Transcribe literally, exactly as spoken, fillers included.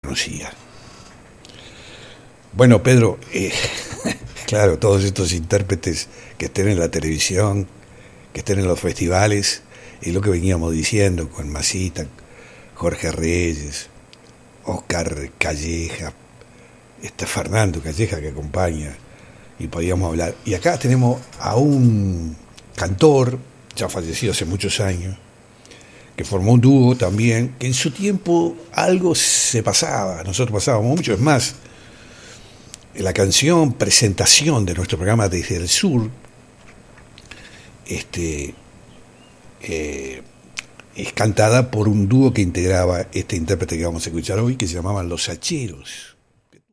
conocía. Bueno, Pedro, eh, claro, todos estos intérpretes que estén en la televisión, que estén en los festivales, es lo que veníamos diciendo con Masita, Jorge Reyes, Oscar Calleja, está Fernando Calleja que acompaña, y podíamos hablar. Y acá tenemos a un cantor, ya fallecido hace muchos años, que formó un dúo también, que en su tiempo algo se pasaba, nosotros pasábamos mucho, es más, la canción presentación de nuestro programa Desde el Sur, este, eh, es cantada por un dúo que integraba este intérprete que vamos a escuchar hoy, que se llamaban Los Hacheros.